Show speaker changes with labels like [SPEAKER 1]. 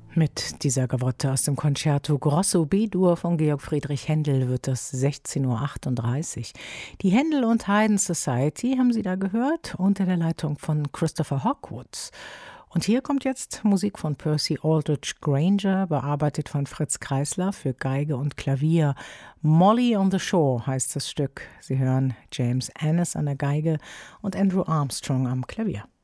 [SPEAKER 1] Mit dieser Gavotte aus dem Concerto Grosso B-Dur von Georg Friedrich Händel wird das 16:38 Uhr. Die Händel und Haydn Society haben Sie da gehört, unter der Leitung von Christopher Hogwood. Und hier kommt jetzt Musik von Percy Aldridge Granger, bearbeitet von Fritz Kreisler für Geige und Klavier. Molly on the Shore heißt das Stück. Sie hören James Annis an der Geige und Andrew Armstrong am Klavier.